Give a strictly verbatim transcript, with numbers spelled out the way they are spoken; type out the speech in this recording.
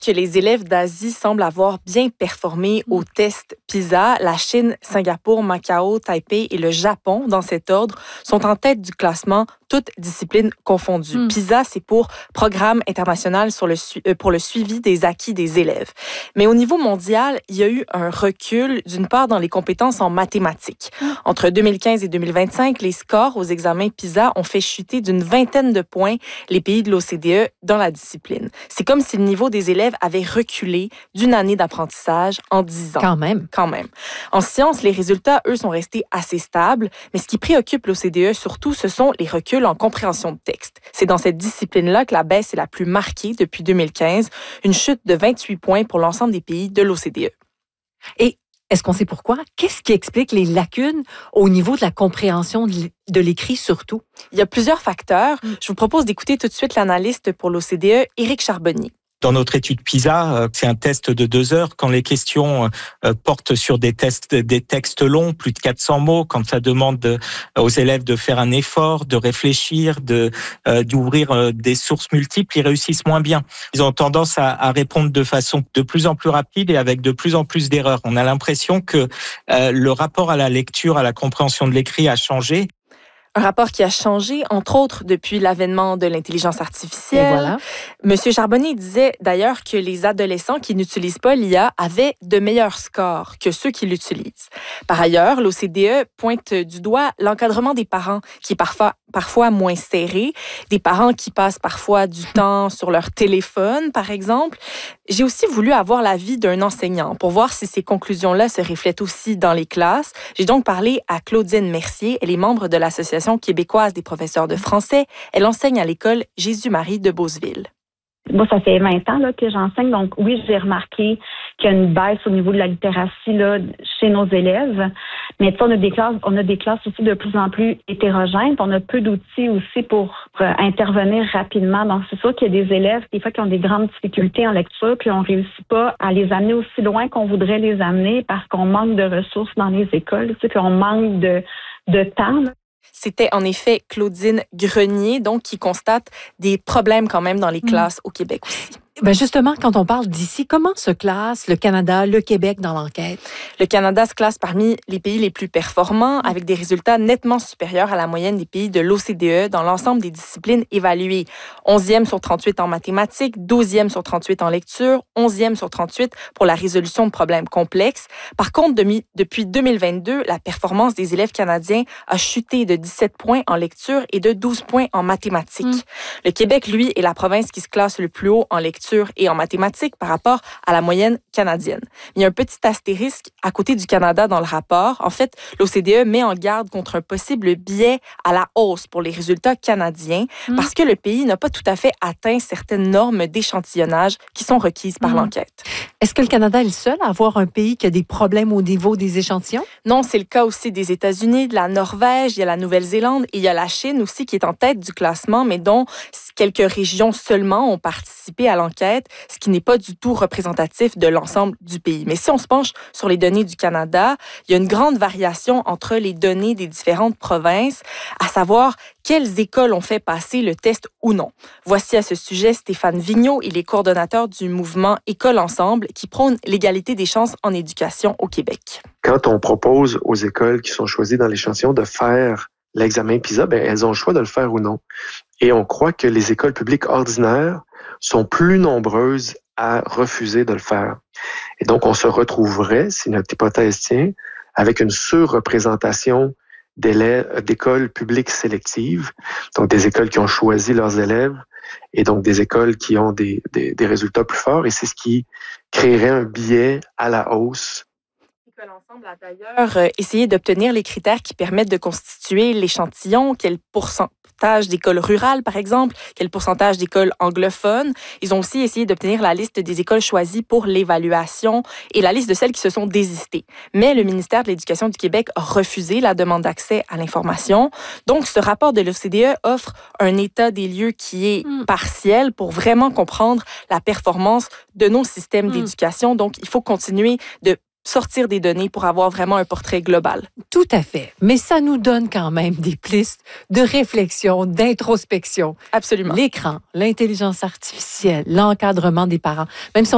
Que les élèves d'Asie semblent avoir bien performé au test PISA. La Chine, Singapour, Macao, Taipei et le Japon, dans cet ordre, sont en tête du classement, toutes disciplines confondues. Mm. PISA, c'est pour Programme international sur le su- euh, pour le suivi des acquis des élèves. Mais au niveau mondial, il y a eu un recul, d'une part dans les compétences en mathématiques. Mm. Entre deux mille quinze et deux mille vingt-cinq, les scores aux examens PISA ont fait chuter d'une vingtaine de points les pays de l'O C D E dans la discipline. C'est comme si le niveau des élèves avait reculé d'une année d'apprentissage en dix ans. Quand même. Quand même. En sciences, les résultats, eux, sont restés assez stables, mais ce qui préoccupe l'O C D E surtout, ce sont les reculs en compréhension de texte. C'est dans cette discipline-là que la baisse est la plus marquée depuis deux mille quinze, une chute de vingt-huit points pour l'ensemble des pays de l'O C D E. Et est-ce qu'on sait pourquoi? Qu'est-ce qui explique les lacunes au niveau de la compréhension de l'écrit surtout? Il y a plusieurs facteurs. Je vous propose d'écouter tout de suite l'analyste pour l'O C D E, Éric Charbonnier. Dans notre étude PISA, c'est un test de deux heures. Quand les questions portent sur des tests, des textes longs, plus de quatre cents mots, quand ça demande aux élèves de faire un effort, de réfléchir, de d'ouvrir des sources multiples, ils réussissent moins bien. Ils ont tendance à, à répondre de façon de plus en plus rapide et avec de plus en plus d'erreurs. On a l'impression que le rapport à la lecture, à la compréhension de l'écrit a changé. Un rapport qui a changé, entre autres, depuis l'avènement de l'intelligence artificielle. Et voilà. Monsieur Charbonnier disait d'ailleurs que les adolescents qui n'utilisent pas l'I A avaient de meilleurs scores que ceux qui l'utilisent. Par ailleurs, l'O C D E pointe du doigt l'encadrement des parents, qui est parfois, parfois moins serré, des parents qui passent parfois du temps sur leur téléphone, par exemple. J'ai aussi voulu avoir l'avis d'un enseignant pour voir si ces conclusions-là se reflètent aussi dans les classes. J'ai donc parlé à Claudine Mercier. Elle est membre de l'Association québécoise des professeurs de français. Elle enseigne à l'école Jésus-Marie de Beauceville. Moi, ça fait vingt ans là, que j'enseigne, donc oui, j'ai remarqué qu'il y a une baisse au niveau de la littératie là, chez nos élèves. Mais on a des classes, on a des classes aussi de plus en plus hétérogènes. On a peu d'outils aussi pour euh, intervenir rapidement. Donc, c'est sûr qu'il y a des élèves, des fois, qui ont des grandes difficultés en lecture, puis on ne réussit pas à les amener aussi loin qu'on voudrait les amener parce qu'on manque de ressources dans les écoles, tu sais, puis on manque de, de temps. C'était en effet Claudine Grenier, donc, qui constate des problèmes quand même dans les classes mmh. au Québec aussi. Ben justement, quand on parle d'ici, comment se classe le Canada, le Québec dans l'enquête? Le Canada se classe parmi les pays les plus performants avec des résultats nettement supérieurs à la moyenne des pays de l'O C D E dans l'ensemble des disciplines évaluées. onzième sur trente-huit en mathématiques, douzième sur trente-huit en lecture, onzième sur trente-huit pour la résolution de problèmes complexes. Par contre, demi, depuis deux mille vingt-deux, la performance des élèves canadiens a chuté de dix-sept points en lecture et de douze points en mathématiques. Mmh. Le Québec, lui, est la province qui se classe le plus haut en lecture et en mathématiques par rapport à la moyenne canadienne. Il y a un petit astérisque à côté du Canada dans le rapport. En fait, l'O C D E met en garde contre un possible biais à la hausse pour les résultats canadiens mmh. parce que le pays n'a pas tout à fait atteint certaines normes d'échantillonnage qui sont requises par mmh. l'enquête. Est-ce que le Canada est le seul à avoir un pays qui a des problèmes au niveau des échantillons? Non, c'est le cas aussi des États-Unis, de la Norvège, il y a la Nouvelle-Zélande et il y a la Chine aussi qui est en tête du classement, mais dont quelques régions seulement ont participé à l'enquête, ce qui n'est pas du tout représentatif de l'ensemble du pays. Mais si on se penche sur les données du Canada, il y a une grande variation entre les données des différentes provinces, à savoir quelles écoles ont fait passer le test ou non. Voici à ce sujet Stéphane Vigneault, il est coordonnateur du mouvement École Ensemble qui prône l'égalité des chances en éducation au Québec. Quand on propose aux écoles qui sont choisies dans l'échantillon de faire l'examen PISA, ben, elles ont le choix de le faire ou non. Et on croit que les écoles publiques ordinaires sont plus nombreuses à refuser de le faire. Et donc, on se retrouverait, si notre hypothèse tient, avec une surreprésentation d'élèves, d'écoles publiques sélectives, donc des écoles qui ont choisi leurs élèves et donc des écoles qui ont des, des, des résultats plus forts. Et c'est ce qui créerait un biais à la hausse. École Ensemble a d'ailleurs essayé d'obtenir les critères qui permettent de constituer l'échantillon, quel pourcentage d'écoles rurales, par exemple, quel pourcentage d'écoles anglophones. Ils ont aussi essayé d'obtenir la liste des écoles choisies pour l'évaluation et la liste de celles qui se sont désistées. Mais le ministère de l'Éducation du Québec a refusé la demande d'accès à l'information. Donc, ce rapport de l'O C D E offre un état des lieux qui est mmh. partiel pour vraiment comprendre la performance de nos systèmes mmh. d'éducation. Donc, il faut continuer de sortir des données pour avoir vraiment un portrait global. Tout à fait. Mais ça nous donne quand même des pistes de réflexion, d'introspection. Absolument. L'écran, l'intelligence artificielle, l'encadrement des parents. Même si on